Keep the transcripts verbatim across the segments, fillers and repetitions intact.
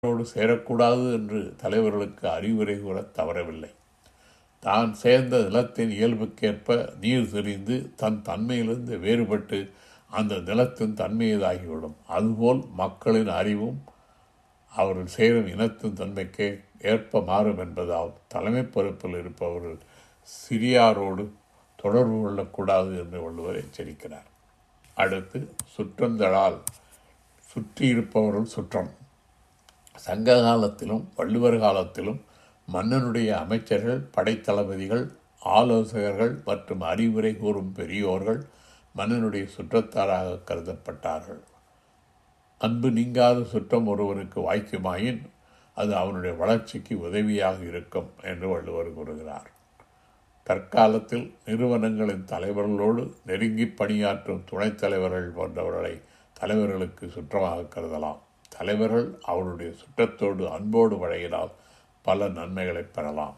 ோடு சேரக்கூடாது என்று தலைவர்களுக்கு அறிவுரை கூற தவறவில்லை. தான் சேர்ந்த நிலத்தின் இயல்புக்கேற்ப நீர் தெரிந்து தன் தன்மையிலிருந்து வேறுபட்டு அந்த நிலத்தின் தன்மையதாகிவிடும். அதுபோல் மக்களின் அறிவும் அவர்கள் சேரும் இனத்தின் தன்மைக்கு ஏற்ப மாறும் என்பதால் தலைமை பொறுப்பில் இருப்பவர்கள் சிறியாரோடு தொடர்பு கொள்ளக்கூடாது என்று வள்ளுவர் எச்சரிக்கிறார். அடுத்து சுற்றந்தழால் சுற்றியிருப்பவர்கள் சுற்றம். சங்க காலத்திலும் வள்ளுவர் காலத்திலும் மன்னனுடைய அமைச்சர்கள், படைத்தளபதிகள், ஆலோசகர்கள் மற்றும் அறிவுரை கூறும் பெரியோர்கள் மன்னனுடைய சுற்றத்தாராக கருதப்பட்டார்கள். அன்பு நீங்காத சுற்றம் ஒருவனுக்கு வாய்க்குமாயின் அது அவனுடைய வளர்ச்சிக்கு உதவியாக இருக்கும் என்று வள்ளுவர் கூறுகிறார். தற்காலத்தில் நிறுவனங்களின் தலைவர்களோடு நெருங்கி பணியாற்றும் துணைத் தலைவர்கள் போன்றவர்களை தலைவர்களுக்கு சுற்றமாக கருதலாம். தலைவர்கள் அவருடைய சுற்றத்தோடு அன்போடு பழகினால் பல நன்மைகளை பெறலாம்.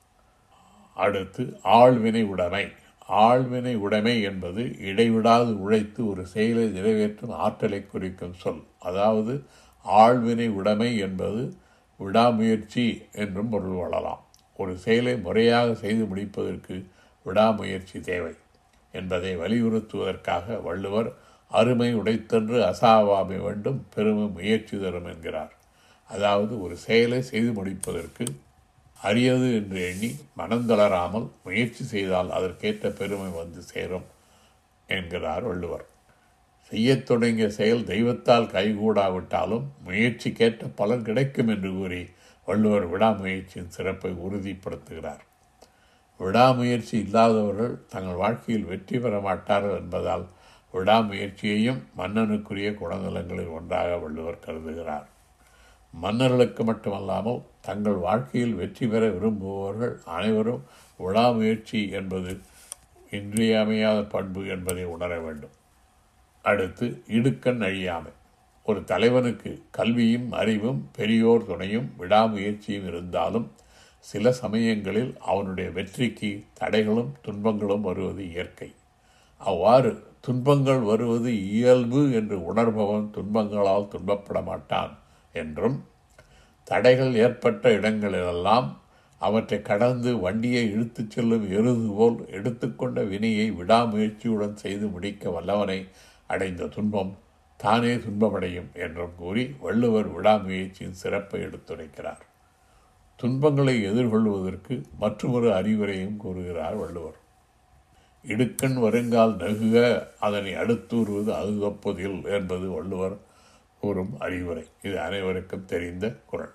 அடுத்து ஆழ்வினை உடைமை. ஆழ்வினை உடைமை என்பது இடைவிடாது உழைத்து ஒரு செயலை நிறைவேற்றும் ஆற்றலை குறிக்கும் சொல். அதாவது ஆழ்வினை உடைமை என்பது விடாமுயற்சி என்றும் பொருள் கொள்ளலாம். ஒரு செயலை முறையாக செய்து முடிப்பதற்கு விடாமுயற்சி தேவை என்பதை வலியுறுத்துவதற்காக வள்ளுவர் அருமை உடைத்தன்று அசாவாமை வேண்டும், பெருமை முயற்சி தரும் என்கிறார். அதாவது ஒரு செயலை செய்து முடிப்பதற்கு அரியது என்று எண்ணி மனந்தளராமல் முயற்சி செய்தால் அதற்கேற்ற பெருமை வந்து சேரும் என்கிறார் வள்ளுவர். செய்யத் தொடங்கிய செயல் தெய்வத்தால் கைகூடாவிட்டாலும் முயற்சிக்கேற்ற பலன் கிடைக்கும் என்று கூறி வள்ளுவர் விடாமுயற்சியின் சிறப்பை உறுதிப்படுத்துகிறார். விடாமுயற்சி இல்லாதவர்கள் தங்கள் வாழ்க்கையில் வெற்றி பெற மாட்டார்கள் என்பதால் விடாமுயற்சியையும் மன்னனுக்குரிய குணநலங்களில் ஒன்றாக வள்ளுவர் கருதுகிறார். மன்னர்களுக்கு மட்டுமல்லாமல் தங்கள் வாழ்க்கையில் வெற்றி பெற விரும்புபவர்கள் அனைவரும் விடாமுயற்சி என்பது இன்றியமையாத பண்பு என்பதை உணர வேண்டும். அடுத்து இடுக்கண் அழியாமை. ஒரு தலைவனுக்கு கல்வியும் அறிவும் பெரியோர் துணையும் விடாமுயற்சியும் இருந்தாலும் சில சமயங்களில் அவனுடைய வெற்றிக்கு தடைகளும் துன்பங்களும் வருவது இயற்கை. அவ்வாறு துன்பங்கள் வருவது இயல்பு என்று உணர்பவன் துன்பங்களால் துன்பப்பட மாட்டான் என்றும், தடைகள் ஏற்பட்ட இடங்களிலெல்லாம் அவற்றை கடந்து வண்டியை இழுத்துச் செல்லும் எருது போல் எடுத்துக்கொண்ட வினையை விடாமுயற்சியுடன் செய்து முடிக்க வல்லவனை அடைந்த துன்பம் தானே துன்பமடையும் என்றும் கூறி வள்ளுவர் விடாமுயற்சியின் சிறப்பை எடுத்துரைக்கிறார். துன்பங்களை எதிர்கொள்வதற்கு மற்றொரு அறிவுரையும் கூறுகிறார் வள்ளுவர். இடுக்கண் வருங்கால் நகுக அதனை அடுத்தூறுவது அகுகப்பதில் என்பது வள்ளுவர் கூறும் அறிவுரை. இது அனைவருக்கும் தெரிந்த குறள்.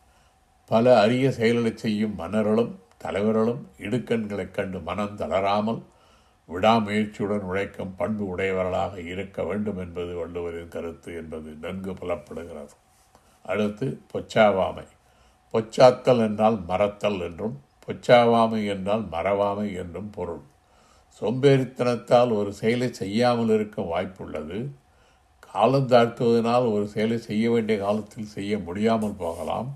பல அரிய செயல்களை செய்யும் மன்னர்களும் தலைவர்களும் இடுக்கண்களைக் கண்டு மனம் தளராமல் விடாமுயற்சியுடன் உழைக்கும் பண்பு உடையவர்களாக இருக்க வேண்டும் என்பது வள்ளுவரின் கருத்து என்பது நன்கு புலப்படுகிறது. அடுத்து பொச்சாவாமை. பொச்சாத்தல் என்றால் மறத்தல் என்றும், பொச்சாவாமை என்றால் மறவாமை என்றும் பொருள். சோம்பேறித்தனத்தால் ஒரு செயலை செய்யாமல் இருக்க வாய்ப்புள்ளது. காலம் தாழ்த்துவதனால் ஒரு செயலை செய்ய வேண்டிய காலத்தில் செய்ய முடியாமல் போகலாம்.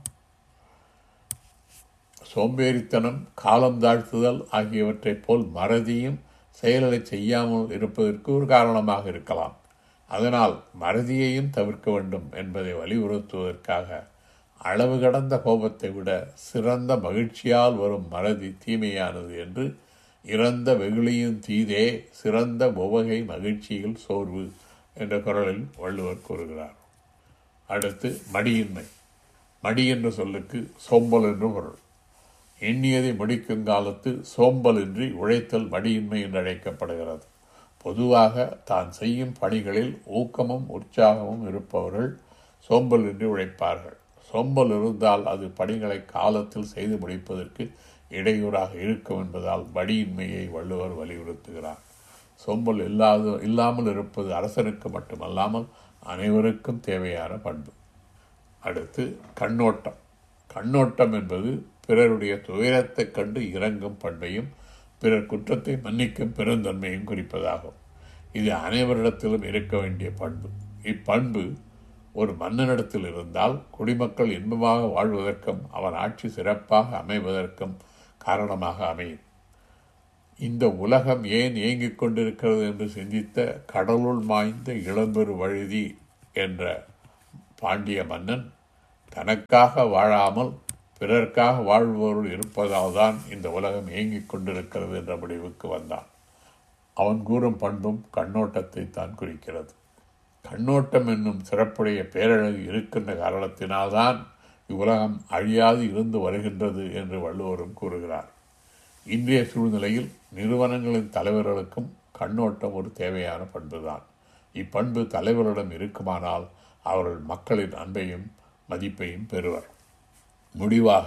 சோம்பேறித்தனம், காலம் தாழ்த்துதல் ஆகியவற்றைப் போல் மறதியும் செயல்களை செய்யாமல் இருப்பதற்கு ஒரு காரணமாக இருக்கலாம். அதனால் மறதியையும் தவிர்க்க வேண்டும் என்பதை வலியுறுத்துவதற்காக அளவு கடந்த கோபத்தை விட சிறந்த மகிழ்ச்சியால் வரும் மறதி தீமையானது என்று, இறந்த வெகுளியும் தீதே சிறந்த உவகை மகிழ்ச்சியில் சோர்வு என்ற குறளில் வள்ளுவர் கூறுகிறார். அடுத்து மடியின்மை. மடி என்ற சொல்லுக்கு சோம்பல் என்று பொருள். எண்ணியதை முடிக்கும் காலத்து சோம்பலின்றி உழைத்தல் மடியின்மை என்று அழைக்கப்படுகிறது. பொதுவாக தான் செய்யும் பணிகளில் ஊக்கமும் உற்சாகமும் இருப்பவர்கள் சோம்பலின்றி உழைப்பார்கள். சோம்பல் இருந்தால் அது பணிகளை காலத்தில் செய்து முடிப்பதற்கு இடையூறாக இருக்கும் என்பதால் மடியின்மையை வள்ளுவர் வலியுறுத்துகிறார். சோம்பல் இல்லாத இல்லாமல் இருப்பது அரசனுக்கு மட்டுமல்லாமல் அனைவருக்கும் தேவையான பண்பு. அடுத்து கண்ணோட்டம். கண்ணோட்டம் என்பது பிறருடைய துயரத்தைக் கண்டு இறங்கும் பண்பையும் பிறர் குற்றத்தை மன்னிக்கும் பெருந்தன்மையும் குறிப்பதாகும். இது அனைவரிடத்திலும் இருக்க வேண்டிய பண்பு. இப்பண்பு ஒரு மன்னனிடத்தில் இருந்தால் குடிமக்கள் இன்பமாக வாழ்வதற்கும் அவன் ஆட்சி சிறப்பாக அமைவதற்கும் காரணமாக அமையும். இந்த உலகம் ஏன் இயங்கிக் கொண்டிருக்கிறது என்று சிந்தித்த கடலுள் மாய்ந்த இளம்பெரு வழுதி என்ற பாண்டிய மன்னன் தனக்காக வாழாமல் பிறர்க்காக வாழ்பவர்கள் இருப்பதால் தான் இந்த உலகம் இயங்கிக் கொண்டிருக்கிறது என்ற முடிவுக்கு வந்தான். அவன் கூறும் பண்பும் கண்ணோட்டத்தை தான் குறிக்கிறது. கண்ணோட்டம் என்னும் சிறப்புடைய பேரழகு இருக்கின்ற காரணத்தினால்தான் இவ்வுலகம் அழியாது இருந்து வருகின்றது என்று வள்ளுவரும் கூறுகிறார். இன்றைய சூழ்நிலையில் நிறுவனங்களின் தலைவர்களுக்கும் கண்ணோட்டம் ஒரு தேவையான பண்புதான். இப்பண்பு தலைவரிடம் இருக்குமானால் அவர்கள் மக்களின் அன்பையும் மதிப்பையும் பெறுவர். முடிவாக,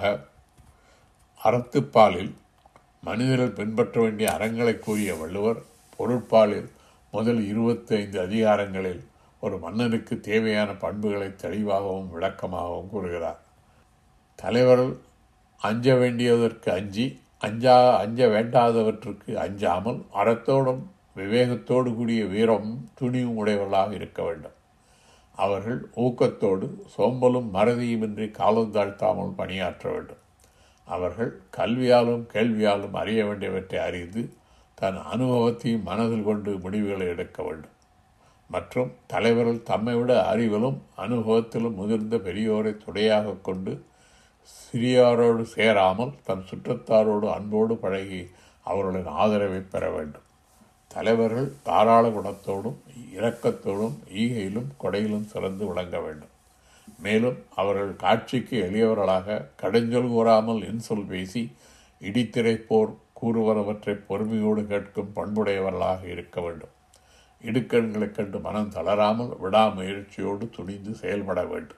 அறத்துப்பாலில் மனிதர்கள் பின்பற்ற வேண்டிய அறங்களை கூறிய வள்ளுவர் பொருட்பாலில் முதல் இருபத்தி ஐந்து அதிகாரங்களில் ஒரு மன்னனுக்கு தேவையான பண்புகளை தெளிவாகவும் விளக்கமாகவும் கூறுகிறார். தலைவர்கள் அஞ்ச வேண்டியதற்கு அஞ்சி அஞ்சா அஞ்ச வேண்டாதவற்றுக்கு அஞ்சாமல் அறத்தோடும் விவேகத்தோடு கூடிய வீரமும் துணிவும் உடையவர்களாக இருக்க வேண்டும். அவர்கள் ஊக்கத்தோடு சோம்பலும் மறதியுமின்றி காலம் தாழ்த்தாமல் பணியாற்ற வேண்டும். அவர்கள் கல்வியாலும் கேள்வியாலும் அறிய வேண்டியவற்றை அறிந்து தன் அனுபவத்தையும் மனதில் கொண்டு முடிவுகளை எடுக்க வேண்டும். மற்றும் தலைவர்கள் தம்மை விட அறிவிலும் அனுபவத்திலும் முதிர்ந்த பெரியோரை துணையாக கொண்டு சிறியோரோடு சேராமல் தன் சுற்றத்தாரோடு அன்போடு பழகி அவர்களின் ஆதரவை பெற வேண்டும். தலைவர்கள் தாராள குணத்தோடும் இரக்கத்தோடும் ஈகையிலும் கொடையிலும் சிறந்து விளங்க வேண்டும். மேலும் அவர்கள் காட்சிக்கு எளியவர்களாக கடைஞ்சொல் கூறாமல் இன்சொல் பேசி இடித்திரைப்போர் கூறுவனவற்றை பொறுமையோடு கேட்கும் பண்புடையவர்களாக இருக்க வேண்டும். இடுக்கண்களைக் கண்டு மனம் தளராமல் விடாமுயற்சியோடு துணிந்து செயல்பட வேண்டும்.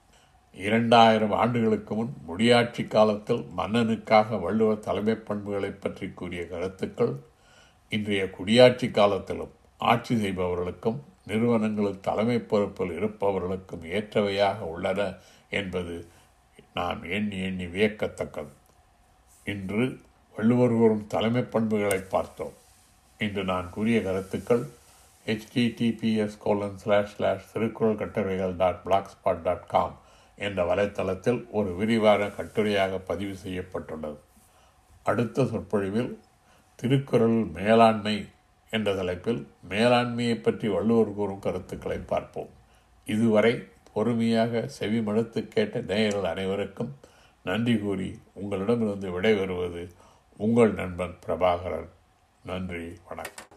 இரண்டாயிரம் ஆண்டுகளுக்கு முன் முடியாட்சி காலத்தில் மன்னனுக்காக வள்ளுவர் தலைமை பண்புகளை பற்றி கூறிய கருத்துக்கள் இன்றைய குடியாட்சி காலத்திலும் ஆட்சி செய்பவர்களுக்கும் நிறுவனங்களில் தலைமை பொறுப்பில் இருப்பவர்களுக்கும் ஏற்றவையாக உள்ளன என்பது நாம் எண்ணி எண்ணி வியக்கத்தக்கது. இன்று வள்ளுவர் கூறும் தலைமை பண்புகளை பார்த்தோம். இன்று நான் கூறிய கருத்துக்கள் HTTPS colon slash slash Thirukkural கட்டுரைகள் dot black spot dot com என்ற வலைத்தளத்தில் ஒரு விரிவான கட்டுரையாக பதிவு செய்யப்பட்டுள்ளது. அடுத்த சொற்பொழிவில் திருக்குறள் மேலாண்மை என்ற தலைப்பில் மேலாண்மையை பற்றி வள்ளுவர் கூறும் கருத்துக்களை பார்ப்போம். இதுவரை பொறுமையாக செவிமடுத்து கேட்ட நேயர்கள் அனைவருக்கும் நன்றி கூறி உங்களிடமிருந்து விடைபெறுவது உங்கள் நண்பன் பிரபாகரன். நன்றி, வணக்கம்.